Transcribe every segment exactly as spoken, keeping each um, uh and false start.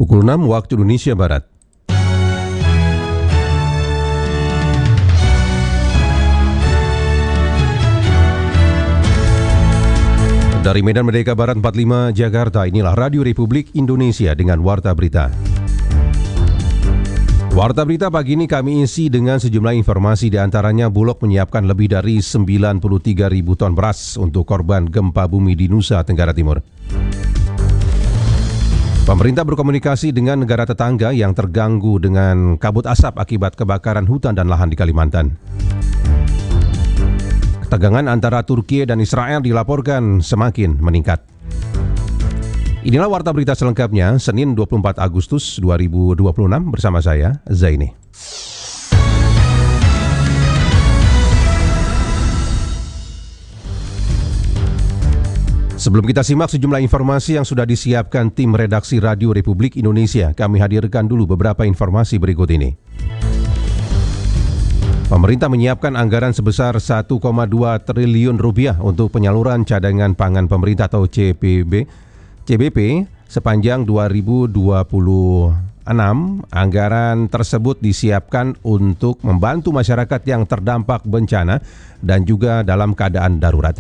Pukul enam waktu Indonesia Barat. Dari Medan Merdeka Barat empat puluh lima Jakarta, inilah Radio Republik Indonesia dengan Warta Berita. Warta Berita pagi ini kami isi dengan sejumlah informasi, di antaranya Bulog menyiapkan lebih dari sembilan puluh tiga ribu ton beras untuk korban gempa bumi di Nusa Tenggara Timur. Pemerintah berkomunikasi dengan negara tetangga yang terganggu dengan kabut asap akibat kebakaran hutan dan lahan di Kalimantan. Ketegangan antara Turki dan Israel dilaporkan semakin meningkat. Inilah Warta Berita selengkapnya, Senin dua puluh empat Agustus dua ribu dua puluh enam, bersama saya, Zaini. Sebelum kita simak sejumlah informasi yang sudah disiapkan tim redaksi Radio Republik Indonesia, kami hadirkan dulu beberapa informasi berikut ini. Pemerintah menyiapkan anggaran sebesar satu koma dua triliun rupiah untuk penyaluran cadangan pangan pemerintah atau C P B, C B P sepanjang dua ribu dua puluh enam. Anggaran tersebut disiapkan untuk membantu masyarakat yang terdampak bencana dan juga dalam keadaan darurat.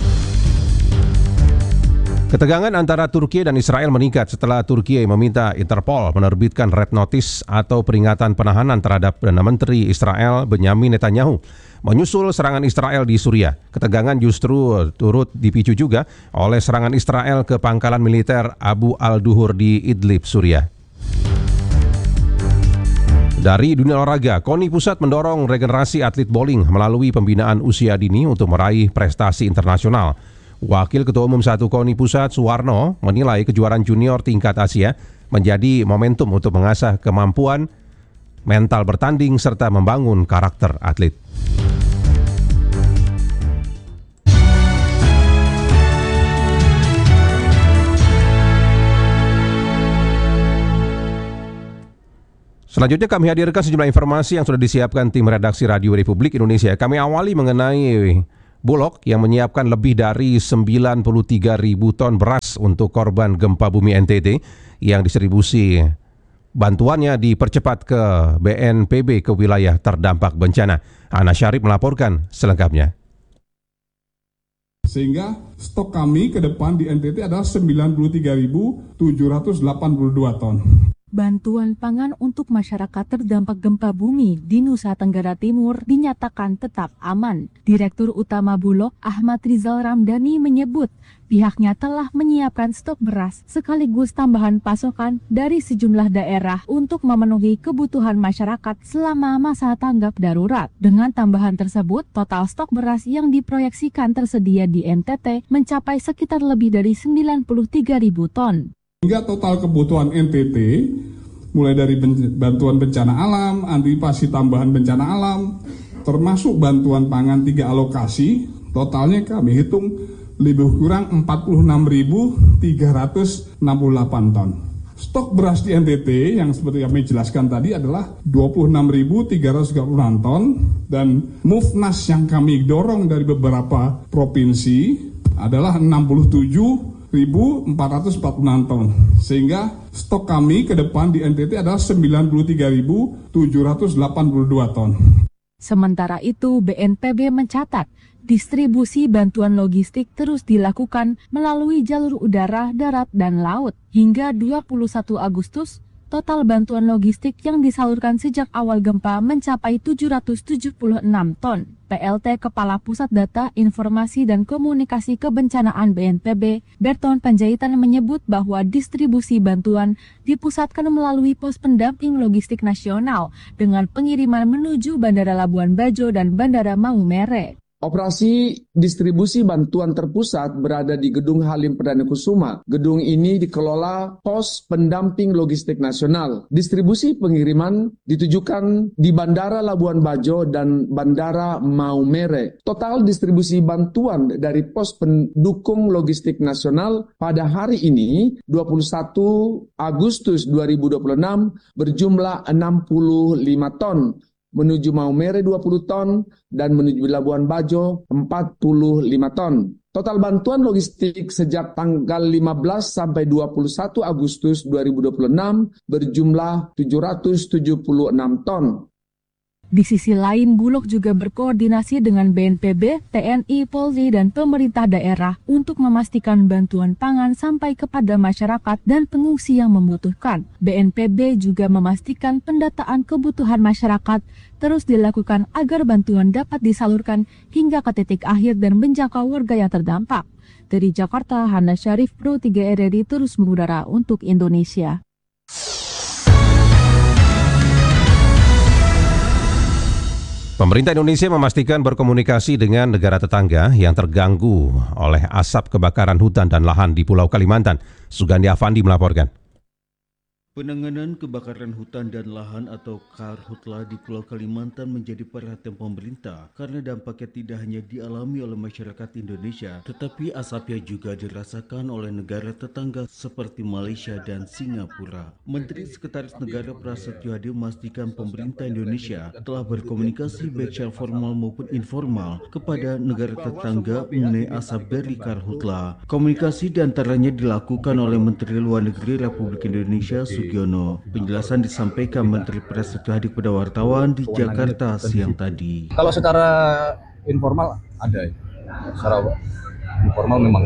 Ketegangan antara Turki dan Israel meningkat setelah Turki meminta Interpol menerbitkan red notice atau peringatan penahanan terhadap Perdana Menteri Israel Benyamin Netanyahu menyusul serangan Israel di Suriah. Ketegangan justru turut dipicu juga oleh serangan Israel ke pangkalan militer Abu al-Duhur di Idlib, Suriah. Dari dunia olahraga, KONI Pusat mendorong regenerasi atlet bowling melalui pembinaan usia dini untuk meraih prestasi internasional. Wakil Ketua Umum satu KONI Pusat, Suwarno, menilai kejuaraan junior tingkat Asia menjadi momentum untuk mengasah kemampuan mental bertanding serta membangun karakter atlet. Selanjutnya kami hadirkan sejumlah informasi yang sudah disiapkan tim redaksi Radio Republik Indonesia. Kami awali mengenai Bulog yang menyiapkan lebih dari sembilan puluh tiga ribu ton beras untuk korban gempa bumi N T T yang distribusi bantuannya dipercepat ke B N P B ke wilayah terdampak bencana. Ana Syarif melaporkan selengkapnya. Sehingga stok kami ke depan di N T T adalah sembilan puluh tiga ribu tujuh ratus delapan puluh dua ton. Bantuan pangan untuk masyarakat terdampak gempa bumi di Nusa Tenggara Timur dinyatakan tetap aman. Direktur Utama Bulog Ahmad Rizal Ramdhani menyebut pihaknya telah menyiapkan stok beras sekaligus tambahan pasokan dari sejumlah daerah untuk memenuhi kebutuhan masyarakat selama masa tanggap darurat. Dengan tambahan tersebut, total stok beras yang diproyeksikan tersedia di N T T mencapai sekitar lebih dari sembilan puluh tiga ribu ton. Hingga total kebutuhan N T T, mulai dari bantuan bencana alam, antisipasi tambahan bencana alam, termasuk bantuan pangan tiga alokasi, totalnya kami hitung lebih kurang empat puluh enam ribu tiga ratus enam puluh delapan ton. Stok beras di N T T yang seperti kami jelaskan tadi adalah dua puluh enam ribu tiga ratus tiga puluh enam ton, dan Mufnas yang kami dorong dari beberapa provinsi adalah enam puluh tujuh ribu empat ratus empat puluh enam ton, sehingga stok kami ke depan di N T T adalah sembilan puluh tiga ribu tujuh ratus delapan puluh dua ton. Sementara itu, B N P B mencatat distribusi bantuan logistik terus dilakukan melalui jalur udara, darat, dan laut. Hingga dua puluh satu Agustus, total bantuan logistik yang disalurkan sejak awal gempa mencapai tujuh ratus tujuh puluh enam ton. P L T Kepala Pusat Data, Informasi, dan Komunikasi Kebencanaan B N P B, Berton Panjaitan menyebut bahwa distribusi bantuan dipusatkan melalui pos pendamping logistik nasional dengan pengiriman menuju Bandara Labuan Bajo dan Bandara Maumere. Operasi distribusi bantuan terpusat berada di Gedung Halim Perdana Kusuma. Gedung ini dikelola Pos Pendamping Logistik Nasional. Distribusi pengiriman ditujukan di Bandara Labuan Bajo dan Bandara Maumere. Total distribusi bantuan dari Pos Pendukung Logistik Nasional pada hari ini, dua puluh satu Agustus dua ribu dua puluh enam, berjumlah enam puluh lima ton. Menuju Maumere dua puluh ton, dan menuju Labuan Bajo empat puluh lima ton. Total bantuan logistik sejak tanggal lima belas sampai dua puluh satu Agustus dua ribu dua puluh enam berjumlah tujuh ratus tujuh puluh enam ton. Di sisi lain, Bulog juga berkoordinasi dengan B N P B, T N I, Polri, dan pemerintah daerah untuk memastikan bantuan pangan sampai kepada masyarakat dan pengungsi yang membutuhkan. B N P B juga memastikan pendataan kebutuhan masyarakat terus dilakukan agar bantuan dapat disalurkan hingga ke titik akhir dan menjangkau warga yang terdampak. Dari Jakarta, Hana Syarif, Pro tiga R R I terus mengudara untuk Indonesia. Pemerintah Indonesia memastikan berkomunikasi dengan negara tetangga yang terganggu oleh asap kebakaran hutan dan lahan di Pulau Kalimantan. Sugandi Afandi melaporkan. Penanganan kebakaran hutan dan lahan atau Karhutla di Pulau Kalimantan menjadi perhatian pemerintah karena dampaknya tidak hanya dialami oleh masyarakat Indonesia, tetapi asapnya juga dirasakan oleh negara tetangga seperti Malaysia dan Singapura. Menteri Sekretaris Negara Prasetyo Hadi memastikan pemerintah Indonesia telah berkomunikasi baik secara formal maupun informal kepada negara tetangga mengenai asap dari Karhutla. Komunikasi diantaranya dilakukan oleh Menteri Luar Negeri Republik Indonesia Sugiono. Penjelasan disampaikan Menteri Prasetyo Hadi kepada wartawan di Jakarta siang tadi. Kalau secara informal ada, secara informal memang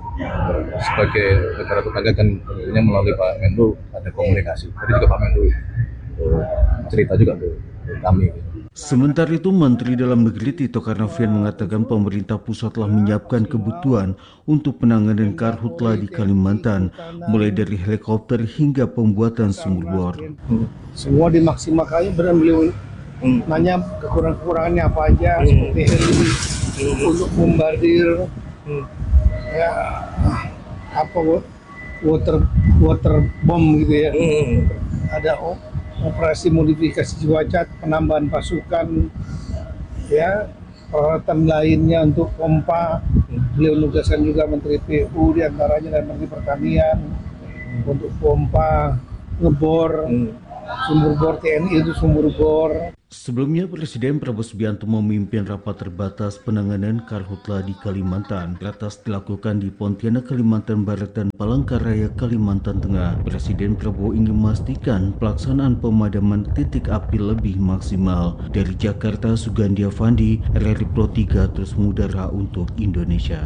sebagai negara tetangga kan tentunya melalui Pak Menlu ada komunikasi. Tadi juga Pak Menlu cerita juga ke kami. Sementara itu, Menteri Dalam Negeri Tito Karnavian mengatakan pemerintah pusat telah menyiapkan kebutuhan untuk penanganan Karhutla di Kalimantan, mulai dari helikopter hingga pembuatan sumur bor. Semua dimaksimalkannya, benar beliau hmm. nanya kekurangan-kekurangannya apa aja, hmm. seperti heli hmm. untuk bombardir, hmm. ya apa water water bomb gitu ya, hmm. ada oh. operasi modifikasi cuaca, penambahan pasukan, ya peralatan lainnya untuk pompa. Beliau nugaskan juga Menteri P U diantaranya dan Menteri Pertanian untuk pompa, ngebor, sumur bor T N I itu sumur bor. Sebelumnya, Presiden Prabowo Subianto memimpin rapat terbatas penanganan Karhutla di Kalimantan. Ratas dilakukan di Pontianak, Kalimantan Barat dan Palangkaraya, Kalimantan Tengah. Presiden Prabowo ingin memastikan pelaksanaan pemadaman titik api lebih maksimal. Dari Jakarta, Sugandi Afandi, R R I Pro tiga terus mengudara untuk Indonesia.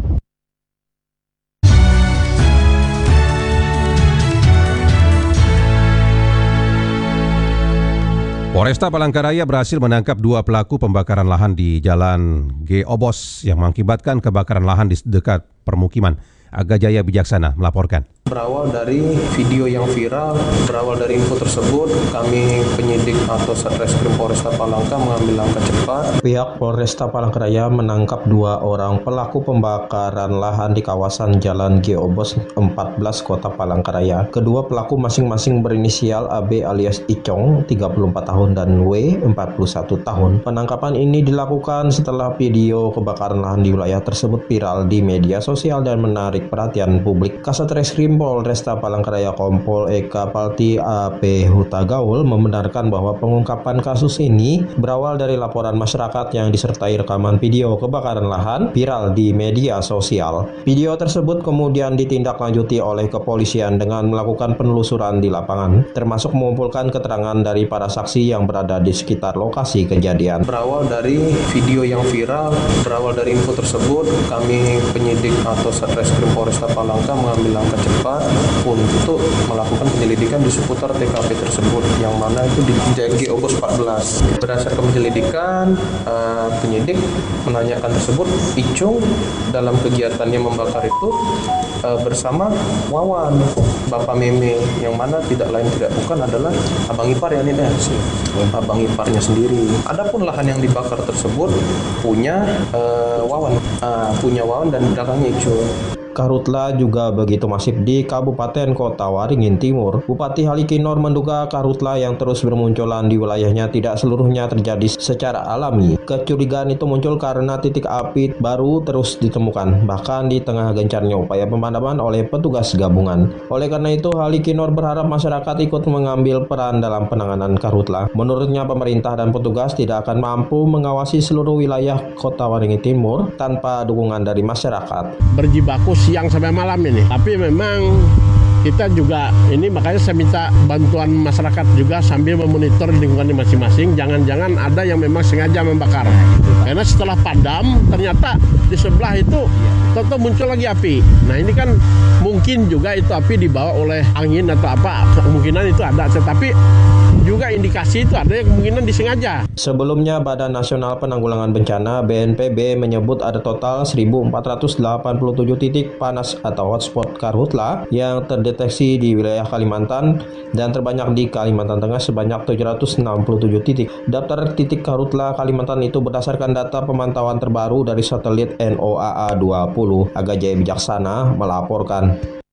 Polresta Palangkaraya berhasil menangkap dua pelaku pembakaran lahan di Jalan G. Obos yang mengakibatkan kebakaran lahan di dekat permukiman. Aga Jaya Bijaksana melaporkan. Berawal dari video yang viral, berawal dari info tersebut, kami penyidik atau Satreskrim Polresta Palangka mengambil langkah cepat. Pihak Polresta Palangkaraya menangkap dua orang pelaku pembakaran lahan di kawasan Jalan G. Obos empat belas Kota Palangkaraya. Kedua pelaku masing-masing berinisial A B alias Icong tiga puluh empat tahun dan W empat puluh satu tahun. Penangkapan ini dilakukan setelah video kebakaran lahan di wilayah tersebut viral di media sosial dan menarik perhatian publik. Kasat Reskrim Polresta Palangkaraya Kompol Eka Palti A P Hutagaul membenarkan bahwa pengungkapan kasus ini berawal dari laporan masyarakat yang disertai rekaman video kebakaran lahan viral di media sosial. Video tersebut kemudian ditindaklanjuti oleh kepolisian dengan melakukan penelusuran di lapangan, termasuk mengumpulkan keterangan dari para saksi yang berada di sekitar lokasi kejadian. Berawal dari video yang viral, berawal dari info tersebut, kami penyidik atau Satreskrim Polresta Palangka mengambil langkah cepat untuk melakukan penyelidikan di seputar T K P tersebut, yang mana itu di G. Obos empat belas. Berdasarkan penyelidikan, uh, penyidik menanyakan tersebut, Icung dalam kegiatannya membakar itu uh, bersama Wawan, Bapak Meme, yang mana tidak lain tidak bukan adalah abang ipar ya ini deh, abang iparnya sendiri. Adapun lahan yang dibakar tersebut punya uh, Wawan, uh, punya Wawan dan belakangnya Icung. Karhutla juga begitu masif di Kabupaten Kota Waringin Timur. Bupati Halikinor menduga karhutla yang terus bermunculan di wilayahnya tidak seluruhnya terjadi secara alami. Kecurigaan itu muncul karena titik api baru terus ditemukan, bahkan di tengah gencarnya upaya pemadaman oleh petugas gabungan. Oleh karena itu, Halikinor berharap masyarakat ikut mengambil peran dalam penanganan karhutla. Menurutnya, pemerintah dan petugas tidak akan mampu mengawasi seluruh wilayah Kota Waringin Timur tanpa dukungan dari masyarakat. Berjibaku siang sampai malam ini, tapi memang kita juga ini makanya saya minta bantuan masyarakat juga sambil memonitor lingkungannya masing-masing. Jangan-jangan ada yang memang sengaja membakar. Karena setelah padam ternyata di sebelah itu tentu muncul lagi api. Nah ini kan mungkin juga itu api dibawa oleh angin atau apa. Kemungkinan itu ada, tetapi juga indikasi itu ada yang kemungkinan disengaja. Sebelumnya, Badan Nasional Penanggulangan Bencana B N P B menyebut ada total seribu empat ratus delapan puluh tujuh titik panas atau hotspot karhutla yang terdeteksi di wilayah Kalimantan dan terbanyak di Kalimantan Tengah sebanyak tujuh ratus enam puluh tujuh titik. Daftar titik karhutla Kalimantan itu berdasarkan data pemantauan terbaru dari satelit N O A A dua puluh. Aga Jaya Bijaksana melaporkan.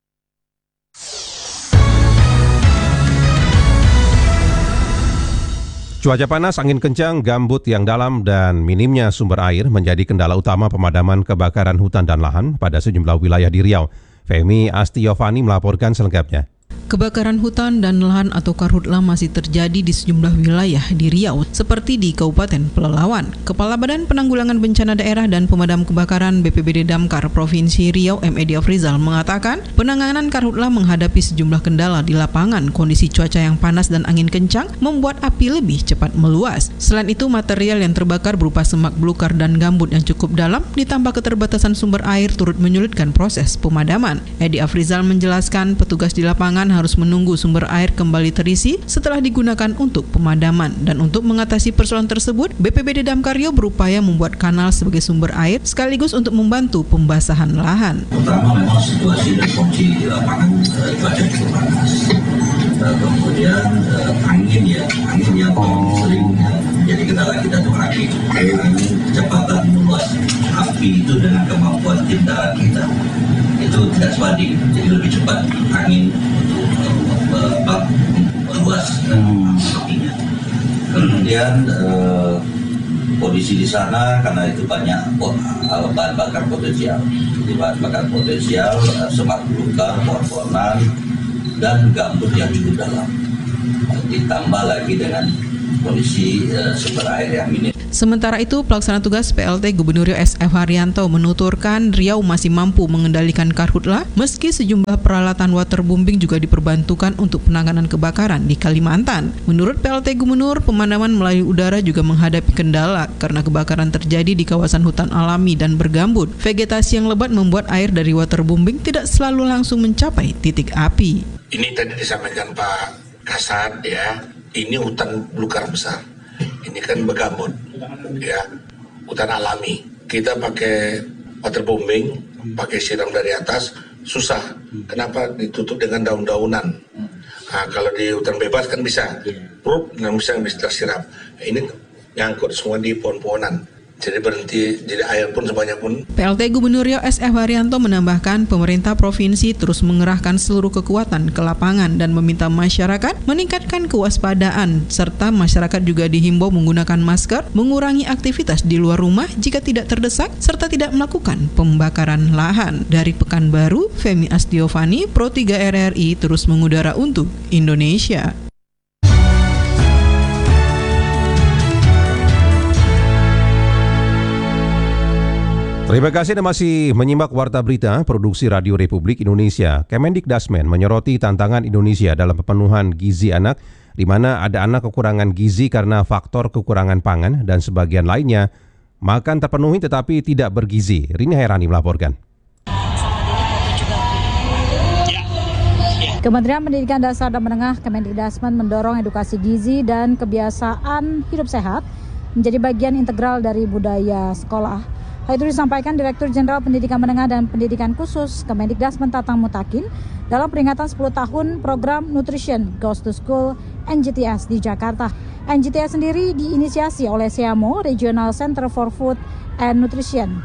Cuaca panas, angin kencang, gambut yang dalam, dan minimnya sumber air menjadi kendala utama pemadaman kebakaran hutan dan lahan pada sejumlah wilayah di Riau. Femi Astiovani melaporkan selengkapnya. Kebakaran hutan dan lahan atau karhutla masih terjadi di sejumlah wilayah di Riau, seperti di Kabupaten Pelalawan. Kepala Badan Penanggulangan Bencana Daerah dan Pemadam Kebakaran B P B D Damkar Provinsi Riau M Edi Afrizal mengatakan, penanganan karhutla menghadapi sejumlah kendala di lapangan. Kondisi cuaca yang panas dan angin kencang membuat api lebih cepat meluas. Selain itu, material yang terbakar berupa semak belukar dan gambut yang cukup dalam, ditambah keterbatasan sumber air turut menyulitkan proses pemadaman. Edi Afrizal menjelaskan, petugas di lapangan harus menunggu sumber air kembali terisi setelah digunakan untuk pemadaman. Dan untuk mengatasi persoalan tersebut, B P B D Damkar Riau berupaya membuat kanal sebagai sumber air sekaligus untuk membantu pembasahan lahan. Pertama memang situasi dan kondisi di lapangan cuaca cukup panas. Kemudian angin ya, angin yang sering menjadi kendala kita itu angin. Angin kecepatan meluas api itu dengan kemampuan tindakan kita itu tidak sebanding, jadi lebih cepat angin untuk meluas apinya. Kemudian eh, kondisi di sana karena itu banyak bahan bakar potensial, jadi bahan bakar potensial, semak belukar, pohon-pohonan, dan gambut yang cukup dalam. Ditambah lagi dengan kondisi eh, sumber air yang minim. Sementara itu, pelaksana tugas P L T Gubernur Riau S F Haryanto menuturkan Riau masih mampu mengendalikan karhutla meski sejumlah peralatan waterbombing juga diperbantukan untuk penanganan kebakaran di Kalimantan. Menurut P L T Gubernur, pemadaman melalui udara juga menghadapi kendala karena kebakaran terjadi di kawasan hutan alami dan bergambut. Vegetasi yang lebat membuat air dari waterbombing tidak selalu langsung mencapai titik api. Ini tadi disampaikan Pak Kasat ya, ini hutan belukar besar. Ini kan bergambut, ya, hutan alami. Kita pakai waterbombing, pakai siram dari atas, susah. Kenapa? Ditutup dengan daun-daunan. Nah, kalau di hutan bebas kan bisa, proof, dan bisa bisa siram. Nah, ini nyangkut semua di pohon-pohonan. Jadi berhenti, jadi air pun sebanyak pun. P L T Gubernur Riau S F Haryanto menambahkan pemerintah provinsi terus mengerahkan seluruh kekuatan ke lapangan dan meminta masyarakat meningkatkan kewaspadaan serta masyarakat juga dihimbau menggunakan masker, mengurangi aktivitas di luar rumah jika tidak terdesak serta tidak melakukan pembakaran lahan. Dari Pekanbaru, Femi Astiovani, Pro tiga R R I terus mengudara untuk Indonesia. Terima kasih Anda masih menyimak Warta Berita Produksi Radio Republik Indonesia. Kemendikdasmen menyoroti tantangan Indonesia dalam pemenuhan gizi anak, di mana ada anak kekurangan gizi karena faktor kekurangan pangan dan sebagian lainnya makan terpenuhi tetapi tidak bergizi. Rini Hairani melaporkan. Kementerian Pendidikan Dasar dan Menengah Kemendikdasmen mendorong edukasi gizi dan kebiasaan hidup sehat menjadi bagian integral dari budaya sekolah. Hal itu disampaikan Direktur Jenderal Pendidikan Menengah dan Pendidikan Khusus Kemendikdasmen Tatang Mutakin dalam peringatan sepuluh tahun program Nutrition Goes to School N G T S di Jakarta. N G T S sendiri diinisiasi oleh SEAMO, Regional Center for Food and Nutrition.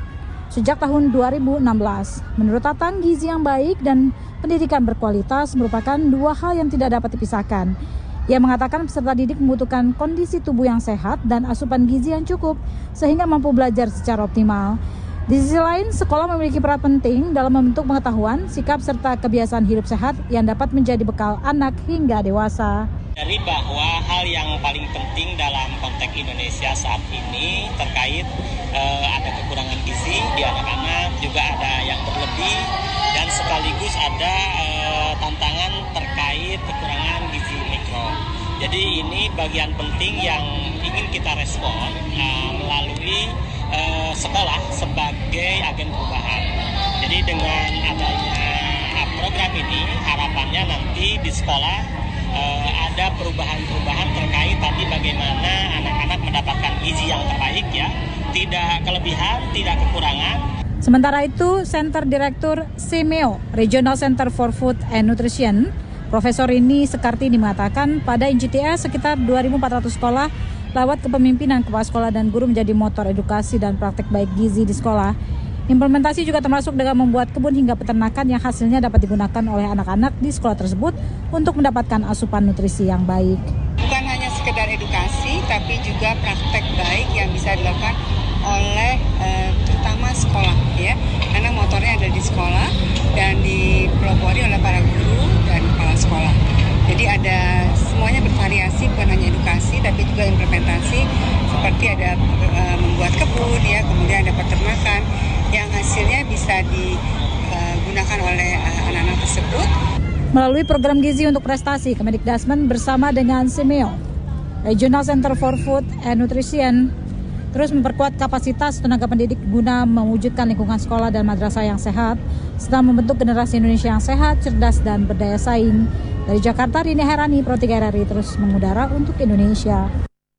sejak tahun dua ribu enam belas. Menurut Tatang, gizi yang baik dan pendidikan berkualitas merupakan dua hal yang tidak dapat dipisahkan. Ia mengatakan peserta didik membutuhkan kondisi tubuh yang sehat dan asupan gizi yang cukup sehingga mampu belajar secara optimal. Di sisi lain, sekolah memiliki peran penting dalam membentuk pengetahuan, sikap serta kebiasaan hidup sehat yang dapat menjadi bekal anak hingga dewasa. Dari bahwa hal yang paling penting dalam konteks Indonesia saat ini terkait eh, ada kekurangan gizi di anak-anak, juga ada yang berlebih, dan sekaligus ada eh, tantangan terkait kekurangan gizi mikro. Jadi ini bagian penting yang ingin kita respon eh, melalui eh, sekolah sebagai agen perubahan. Jadi dengan adanya program ini harapannya nanti di sekolah Uh, ada perubahan-perubahan terkait tadi bagaimana anak-anak mendapatkan gizi yang terbaik ya, tidak kelebihan, tidak kekurangan. Sementara itu, Center Direktur SEMEO, Regional Center for Food and Nutrition, Profesor Rini Sekartini mengatakan pada I N J T S sekitar dua ribu empat ratus sekolah lewat kepemimpinan kepala sekolah dan guru menjadi motor edukasi dan praktek baik gizi di sekolah. Implementasi juga termasuk dengan membuat kebun hingga peternakan yang hasilnya dapat digunakan oleh anak-anak di sekolah tersebut untuk mendapatkan asupan nutrisi yang baik. Bukan hanya sekedar edukasi, tapi juga praktek baik yang bisa dilakukan oleh eh, terutama sekolah, ya, karena motornya ada di sekolah dan dipelopori oleh para guru dan kepala sekolah. Jadi ada semuanya bervariasi, bukan hanya edukasi, tapi juga implementasi seperti ada eh, membuat kebun, ya, kemudian ada peternakan yang hasilnya bisa digunakan oleh anak-anak tersebut. Melalui program Gizi untuk Prestasi, Kemendikdasmen bersama dengan SEMEO, Regional Center for Food and Nutrition, terus memperkuat kapasitas tenaga pendidik guna mewujudkan lingkungan sekolah dan madrasah yang sehat, serta membentuk generasi Indonesia yang sehat, cerdas, dan berdaya saing. Dari Jakarta, Rini Herani, Pro tiga R R I terus mengudara untuk Indonesia.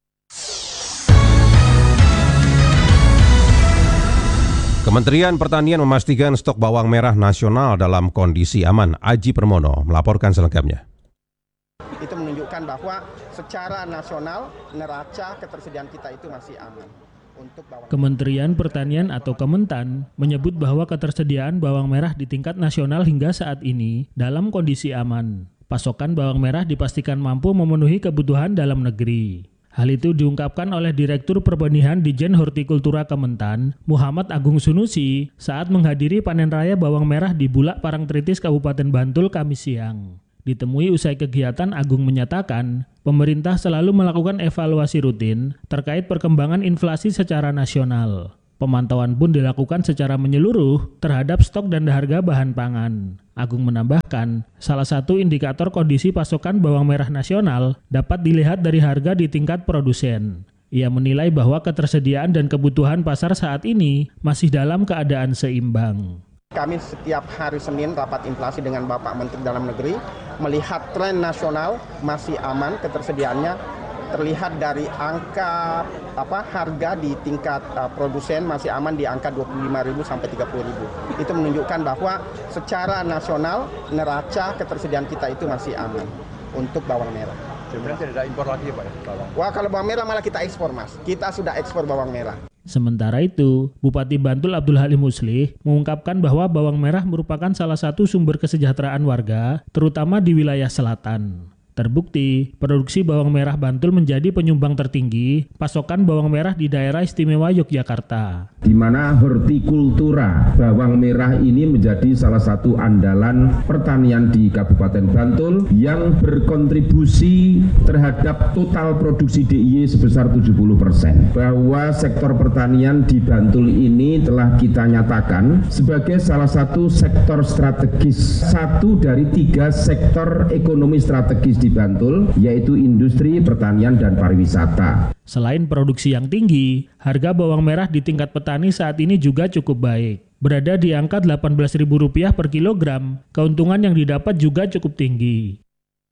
Kementerian Pertanian memastikan stok bawang merah nasional dalam kondisi aman. Aji Permono melaporkan selengkapnya. Itu menunjukkan bahwa secara nasional neraca ketersediaan kita itu masih aman. Untuk bawang. Kementerian Pertanian atau Kementan menyebut bahwa ketersediaan bawang merah di tingkat nasional hingga saat ini dalam kondisi aman. Pasokan bawang merah dipastikan mampu memenuhi kebutuhan dalam negeri. Hal itu diungkapkan oleh Direktur Perbenihan Dijen Hortikultura Kementan, Muhammad Agung Sunusi, saat menghadiri panen raya bawang merah di Bulak Parangtritis, Kabupaten Bantul, Kamis siang. Ditemui usai kegiatan, Agung menyatakan, pemerintah selalu melakukan evaluasi rutin terkait perkembangan inflasi secara nasional. Pemantauan pun dilakukan secara menyeluruh terhadap stok dan harga bahan pangan. Agung menambahkan, salah satu indikator kondisi pasokan bawang merah nasional dapat dilihat dari harga di tingkat produsen. Ia menilai bahwa ketersediaan dan kebutuhan pasar saat ini masih dalam keadaan seimbang. Kami setiap hari Senin rapat inflasi dengan Bapak Menteri Dalam Negeri, melihat tren nasional masih aman ketersediaannya. Terlihat dari angka apa harga di tingkat uh, produsen masih aman di angka dua puluh lima ribu sampai tiga puluh ribu. Itu menunjukkan bahwa secara nasional neraca ketersediaan kita itu masih aman untuk bawang merah. Sebenarnya tidak ada impor lagi ya Pak ya? Bawang. Wah, kalau bawang merah malah kita ekspor, Mas. Kita sudah ekspor bawang merah. Sementara itu, Bupati Bantul Abdul Halim Muslih mengungkapkan bahwa bawang merah merupakan salah satu sumber kesejahteraan warga, terutama di wilayah selatan. Terbukti, produksi bawang merah Bantul menjadi penyumbang tertinggi pasokan bawang merah di daerah istimewa Yogyakarta. Di mana hortikultura bawang merah ini menjadi salah satu andalan pertanian di Kabupaten Bantul yang berkontribusi terhadap total produksi D I Y sebesar tujuh puluh persen. Bahwa sektor pertanian di Bantul ini telah kita nyatakan sebagai salah satu sektor strategis, satu dari tiga sektor ekonomi strategis di Bantul, yaitu industri, pertanian, dan pariwisata. Selain produksi yang tinggi, harga bawang merah di tingkat petani saat ini juga cukup baik. Berada di angka delapan belas ribu rupiah per kilogram, keuntungan yang didapat juga cukup tinggi.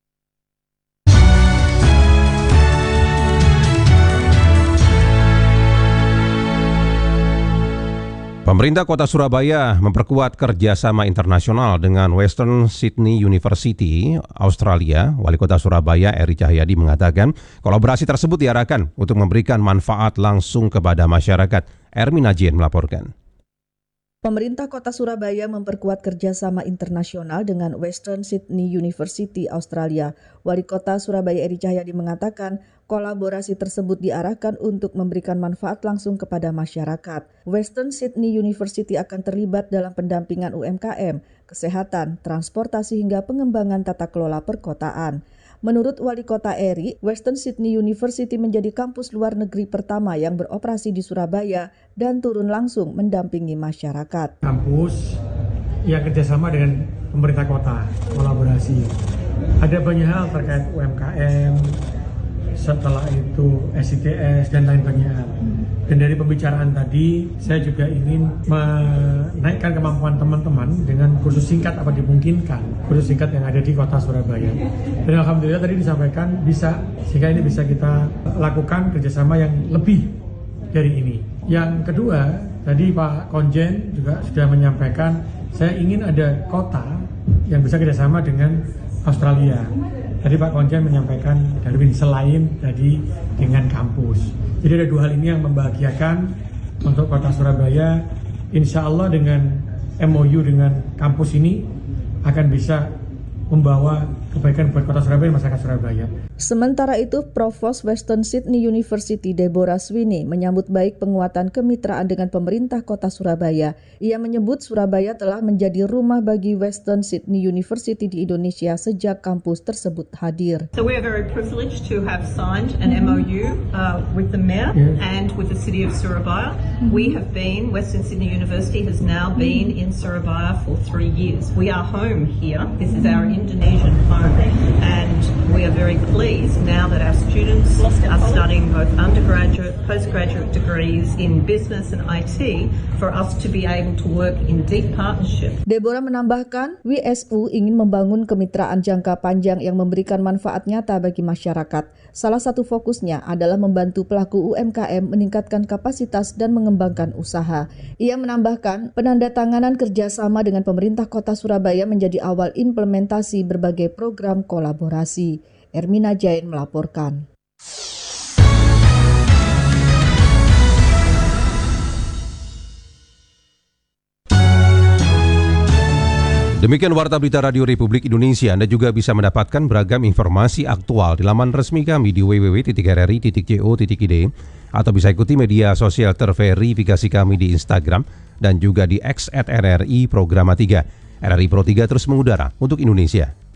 Pemerintah Kota Surabaya memperkuat kerjasama internasional dengan Western Sydney University, Australia. Wali Kota Surabaya, Eri Cahyadi, mengatakan kolaborasi tersebut diarahkan untuk memberikan manfaat langsung kepada masyarakat. Ermin Najin melaporkan. Pemerintah Kota Surabaya memperkuat kerjasama internasional dengan Western Sydney University Australia. Wali Kota Surabaya Eri Cahyadi mengatakan kolaborasi tersebut diarahkan untuk memberikan manfaat langsung kepada masyarakat. Western Sydney University akan terlibat dalam pendampingan U M K M, kesehatan, transportasi hingga pengembangan tata kelola perkotaan. Menurut Wali Kota Eri, Western Sydney University menjadi kampus luar negeri pertama yang beroperasi di Surabaya dan turun langsung mendampingi masyarakat. Kampus yang kerjasama dengan pemerintah kota, kolaborasi. Ada banyak hal terkait U M K M, setelah itu S I T S dan lain banyak hal. Dan dari pembicaraan tadi, saya juga ingin menaikkan kemampuan teman-teman dengan kursus singkat apa dimungkinkan, kursus singkat yang ada di kota Surabaya. Dan alhamdulillah tadi disampaikan bisa, sehingga ini bisa kita lakukan kerjasama yang lebih dari ini. Yang kedua, tadi Pak Konjen juga sudah menyampaikan, saya ingin ada kota yang bisa kerjasama dengan Australia. Tadi Pak Konjen menyampaikan Darwin selain tadi dengan kampus. Jadi ada dua hal ini yang membahagiakan untuk kota Surabaya. Insya Allah dengan M O U dengan kampus ini akan bisa membawa kebaikan buat kota Surabaya dan masyarakat Surabaya. Sementara itu, Provos Western Sydney University Deborah Sweeney menyambut baik penguatan kemitraan dengan pemerintah kota Surabaya. Ia menyebut Surabaya telah menjadi rumah bagi Western Sydney University di Indonesia sejak kampus tersebut hadir. So we are very privileged to have signed an M O U uh, with the Mayor and with the City of Surabaya. We have been, Western Sydney University has now been in Surabaya for three years. We are home here. This is our Indonesian home, and we are very pleased now that our students are studying both undergraduate, postgraduate degrees in business and I T for us to be able to work in deep partnership. Deborah menambahkan, W S U ingin membangun kemitraan jangka panjang yang memberikan manfaat nyata bagi masyarakat. Salah satu fokusnya adalah membantu pelaku U M K M meningkatkan kapasitas dan mengembangkan usaha. Ia menambahkan, penandatanganan kerjasama dengan pemerintah kota Surabaya menjadi awal implementasi berbagai program kolaborasi. Ermina Jain melaporkan. Demikian Warta Berita Radio Republik Indonesia. Anda juga bisa mendapatkan beragam informasi aktual di laman resmi kami di w w w titik r r i titik co titik i d atau bisa ikuti media sosial terverifikasi kami di Instagram dan juga di X at R R I Programa tiga. R R I Pro tiga terus mengudara untuk Indonesia.